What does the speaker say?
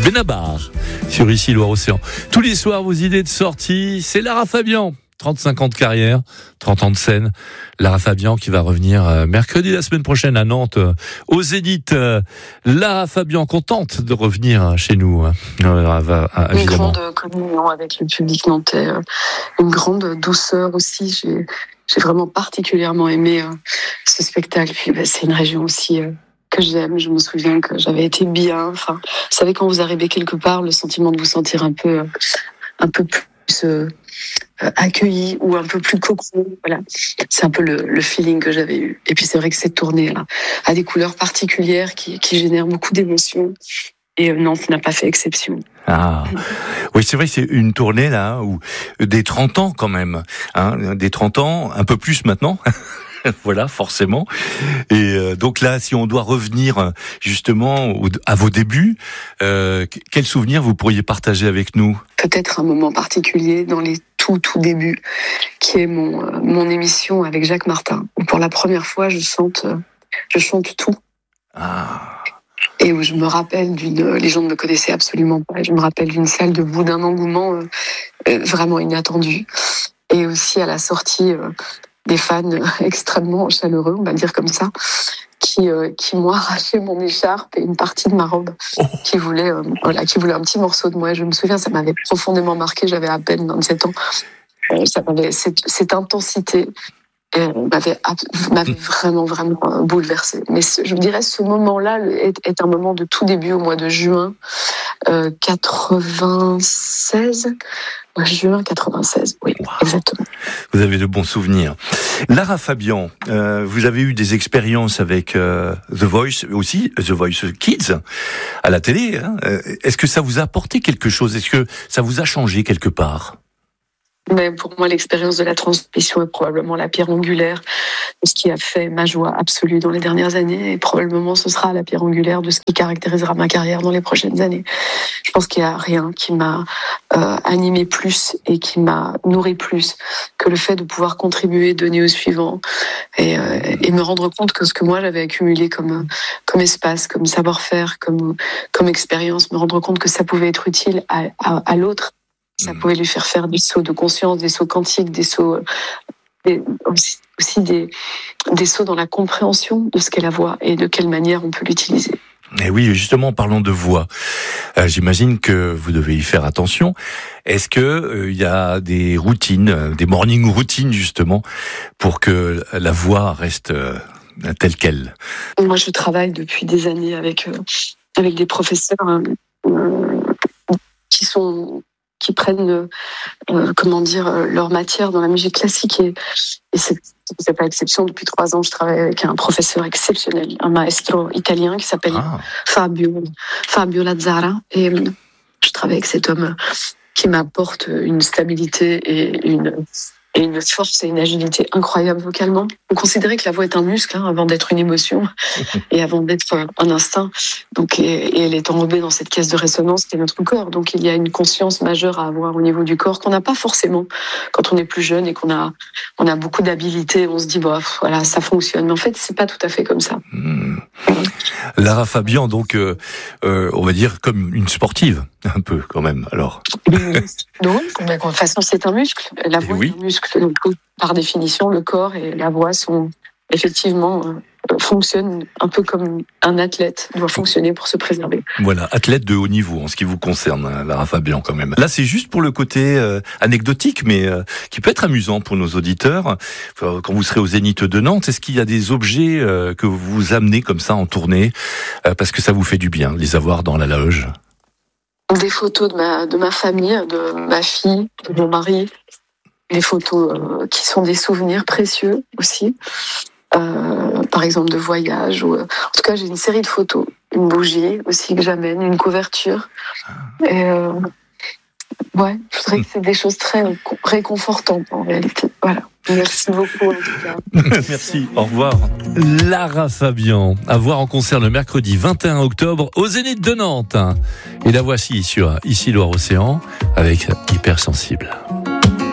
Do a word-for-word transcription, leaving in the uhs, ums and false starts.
Benabar sur Ici Loire-Océan. Tous les soirs, vos idées de sortie, c'est Lara Fabian. trente-cinq ans de carrière, trente ans de scène. Lara Fabian qui va revenir euh, mercredi la semaine prochaine à Nantes, euh, au Zénith. Euh, Lara Fabian, contente de revenir chez nous. Hein. Euh, va, euh, une grande communion avec le public nantais, euh, une grande douceur aussi. J'ai, j'ai vraiment particulièrement aimé euh, ce spectacle. Puis bah, c'est une région aussi euh, que j'aime. Je me souviens que j'avais été bien. Enfin, vous savez, quand vous arrivez quelque part, le sentiment de vous sentir un peu, euh, un peu plus euh, accueilli ou un peu plus cocon, voilà. C'est un peu le, le feeling que j'avais eu. Et puis c'est vrai que cette tournée-là a des couleurs particulières qui, qui génèrent beaucoup d'émotions. Et euh, Nantes n'a pas fait exception. Ah, oui, c'est vrai que c'est une tournée là où des trente ans quand même, hein, des trente ans, un peu plus maintenant. Voilà, forcément. Et euh, donc là, si on doit revenir justement au, à vos débuts, euh, quel souvenir vous pourriez partager avec nous ? Peut-être un moment particulier dans les tout tout débuts, qui est mon euh, mon émission avec Jacques Martin, où pour la première fois je chante euh, je chante tout. Ah. Et où je me rappelle d'une, les gens ne me connaissaient absolument pas. Je me rappelle d'une salle debout, d'un engouement euh, euh, vraiment inattendu. Et aussi à la sortie. Euh, des fans extrêmement chaleureux, on va dire comme ça, qui euh, qui m'ont arraché mon écharpe et une partie de ma robe, oh. qui voulaient euh, voilà, qui voulaient un petit morceau de moi. Et je me souviens, ça m'avait profondément marqué. J'avais à peine vingt-sept ans. Euh, ça m'avait cette, cette intensité euh, m'avait m'avait vraiment vraiment bouleversée. Mais ce, je me dirais, ce moment-là est, est un moment de tout début, au mois de juin euh, quatre-vingt-seize. Juin quatre-vingt-seize, oui, wow. Exactement. Vous avez de bons souvenirs. Lara Fabian, euh, vous avez eu des expériences avec euh, The Voice aussi, The Voice Kids, à la télé. Hein. Est-ce que ça vous a apporté quelque chose ? Est-ce que ça vous a changé quelque part ? Mais pour moi, l'expérience de la transmission est probablement la pierre angulaire de ce qui a fait ma joie absolue dans les dernières années, et probablement ce sera la pierre angulaire de ce qui caractérisera ma carrière dans les prochaines années. Je pense qu'il n'y a rien qui m'a euh, animé plus et qui m'a nourri plus que le fait de pouvoir contribuer, donner au suivant et, euh, et me rendre compte que ce que moi j'avais accumulé comme comme espace, comme savoir-faire, comme comme expérience, me rendre compte que ça pouvait être utile à, à, à l'autre. Ça pouvait lui faire faire des sauts de conscience, des sauts quantiques, des sauts, des, aussi, aussi des, des sauts dans la compréhension de ce qu'est la voix et de quelle manière on peut l'utiliser. Et oui, justement, parlons de voix. Euh, j'imagine que vous devez y faire attention. Est-ce que euh, il y a des routines, des morning routines justement, pour que la voix reste euh, telle qu'elle ? Moi, je travaille depuis des années avec euh, avec des professeurs euh, qui sont qui prennent, euh, comment dire, leur matière dans la musique classique. Et, et c'est, c'est pas exception. Depuis trois ans, je travaille avec un professeur exceptionnel, un maestro italien qui s'appelle ah. Fabio, Fabio Lazzara. Et je travaille avec cet homme qui m'apporte une stabilité et une, et une force et une agilité incroyables vocalement. On considérait que la voix est un muscle, hein, avant d'être une émotion et avant d'être un, un instinct. Donc, et, et elle est enrobée dans cette caisse de résonance qui est notre corps. Donc, il y a une conscience majeure à avoir au niveau du corps qu'on n'a pas forcément quand on est plus jeune et qu'on a, on a beaucoup d'habilité. On se dit, bah, voilà, ça fonctionne. Mais en fait, c'est pas tout à fait comme ça. Mmh. Lara Fabian, donc, euh, euh, on va dire comme une sportive, un peu quand même. Alors. Non, de toute façon, c'est un muscle. La voix oui. est un muscle. Donc, par définition, le corps et la voix sont effectivement euh, fonctionnent un peu comme un athlète doit fonctionner pour se préserver. Voilà, athlète de haut niveau en ce qui vous concerne, Lara Fabian quand même. Là, c'est juste pour le côté euh, anecdotique, mais euh, qui peut être amusant pour nos auditeurs. Enfin, quand vous serez au Zénith de Nantes, est-ce qu'il y a des objets euh, que vous amenez comme ça en tournée euh, parce que ça vous fait du bien de les avoir dans la loge ? Des photos de ma de ma famille, de ma fille, de mon mari. Des photos euh, qui sont des souvenirs précieux aussi. Euh, par exemple de voyage. Ou, euh, en tout cas, j'ai une série de photos. Une bougie aussi que j'amène, une couverture. Et euh, ouais, je voudrais que c'est des choses très réconfortantes en réalité. Voilà. Merci beaucoup en tout cas. Merci, au revoir. Lara Fabian, à voir en concert le mercredi vingt et un octobre au Zénith de Nantes. Et la voici sur Ici Loire-Océan avec Hypersensible.